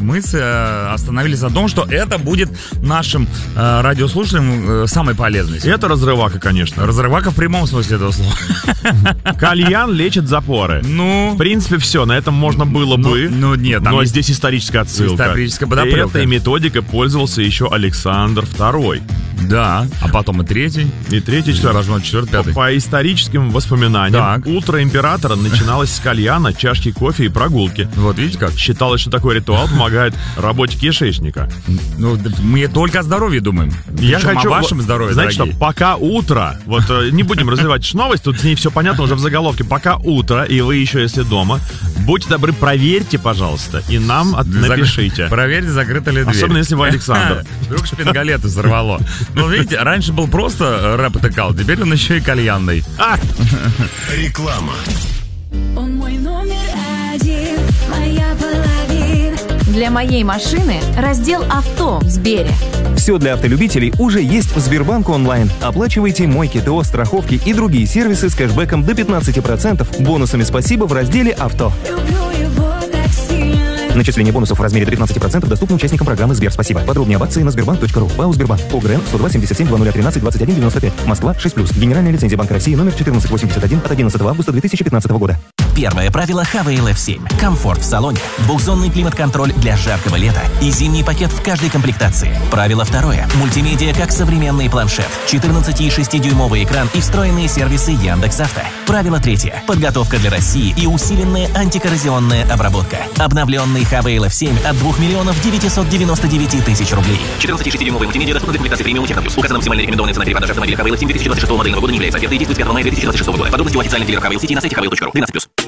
мы остановились на том, что это будет нашим радиослушателям самой полезной. Это разрывака, конечно. Разрывака в прямом смысле этого слова. Кальян лечит запоры. В принципе, все, на этом можно было бы. Нет, но здесь историческая отсылка. Историческая подоплека. Этой методикой пользовался еще Александр II. Да, а потом и третий. И третий, четвертый, пятый. По историческим воспоминаниям, утро императора начиналось с кальяна, чашки кофе и прогулки. Вот видите как? Считалось, что такой ритуал помогает работе кишечника. Мы только о здоровье думаем. Я хочу о вашем здоровье, значит, что пока утро, вот не будем развивать новость, тут с ней все понятно уже в заголовке. Пока утро, и вы еще если дома, будьте добры, проверьте, пожалуйста, и нам напишите. Проверьте, закрыта ли дверь. Особенно если вы Александр. Вдруг шпингалеты взорвало. Ну, видите, раньше был просто рэп и кал, теперь он еще и кальянный. Реклама. Он мой номер один, моя половина. Для моей машины раздел «Авто» в Сбере. Все для автолюбителей уже есть в Сбербанк онлайн. Оплачивайте мойки, ТО, страховки и другие сервисы с кэшбэком до 15%, бонусами «Спасибо» в разделе «Авто». Начисление бонусов в размере до 15% доступно участникам программы «Сбер Спасибо». Подробнее об акции на Сбербанк.ру. ПАО «Сбербанк». ОГРН 102 77 0013 21 95. Москва 6+. Генеральная лицензия Банка России номер 1481 от 11 августа 2015 года. Первое правило HVL F7. Комфорт в салоне, двухзонный климат-контроль для жаркого лета и зимний пакет в каждой комплектации. Правило второе. Мультимедиа как современный планшет, 14,6-дюймовый экран и встроенные сервисы Яндекс.Авто. Правило третье. Подготовка для России и усиленная антикоррозионная обработка. Обновленный HVL F7 от 2 999 000 рублей. 14,6-дюймовый мультимедиа доступна для комплектации премиум Технобюс. Указана максимальная рекомендованная цена перепродажи автомобиля HVL F7 2026 модельного года не является офертой и действует с 5 мая 2026 года. Подробности у официальных дилеров HVL City на сайте hvel.ru. 12+.